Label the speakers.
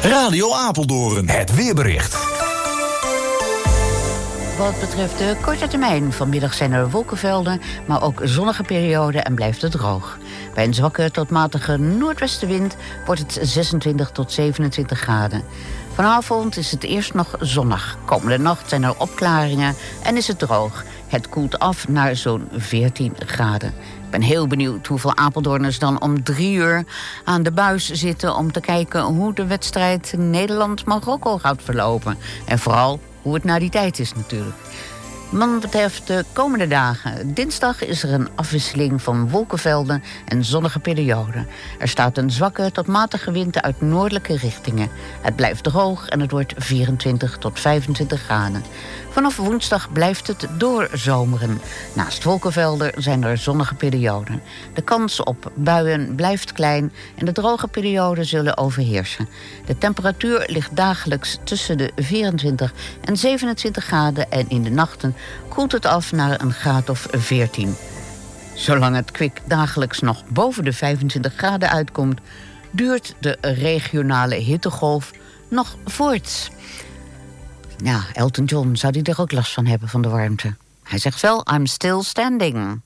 Speaker 1: Radio Apeldoorn. Het weerbericht.
Speaker 2: Wat betreft de korte termijn, vanmiddag zijn er wolkenvelden, maar ook zonnige perioden en blijft het droog. Bij een zwakke tot matige noordwestenwind wordt het 26 tot 27 graden. Vanavond is het eerst nog zonnig. Komende nacht zijn er opklaringen en is het droog. Het koelt af naar zo'n 14 graden. Ik ben heel benieuwd hoeveel Apeldoorners dan om 3 uur aan de buis zitten om te kijken hoe de wedstrijd Nederland-Marokko gaat verlopen. En vooral hoe het na die tijd is natuurlijk. Wat betreft de komende dagen. Dinsdag is er een afwisseling van wolkenvelden en zonnige perioden. Er staat een zwakke tot matige wind uit noordelijke richtingen. Het blijft droog en het wordt 24 tot 25 graden. Vanaf woensdag blijft het doorzomeren. Naast wolkenvelden zijn er zonnige perioden. De kans op buien blijft klein en de droge perioden zullen overheersen. De temperatuur ligt dagelijks tussen de 24 en 27 graden en in de nachten koelt het af naar een graad of 14. Zolang het kwik dagelijks nog boven de 25 graden uitkomt, duurt de regionale hittegolf nog voort. Ja, Elton John, zou die er ook last van hebben van de warmte? Hij zegt wel, I'm still standing.